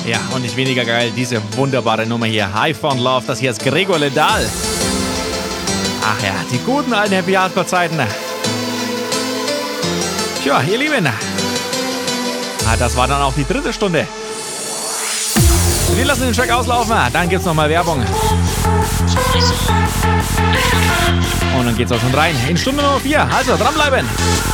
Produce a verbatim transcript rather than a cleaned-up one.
Ja, und nicht weniger geil, diese wunderbare Nummer hier. High von Love, das hier ist Gregor Ledal. Ach ja, die guten alten Happy Hardcore-Zeiten. Tja, ihr Lieben. Ah, das war dann auch die dritte Stunde. Wir lassen den Track auslaufen, dann gibt's nochmal Werbung. Und dann geht's auch schon rein in Stunde Nummer vier. Also dranbleiben.